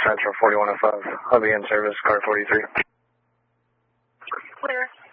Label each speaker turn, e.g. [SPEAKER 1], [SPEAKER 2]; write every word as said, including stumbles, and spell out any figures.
[SPEAKER 1] Central forty-one oh five. I'll be in service, car forty-three.
[SPEAKER 2] Clear.